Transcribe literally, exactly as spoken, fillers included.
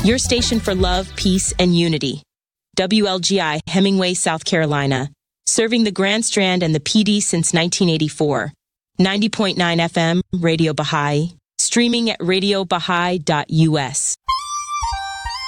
Your station for love, peace, and unity. W L G I, Hemingway, South Carolina. Serving the Grand Strand and the P D since nineteen eighty-four. ninety point nine F M, Radio Baha'i. Streaming at radio baha'i dot U S.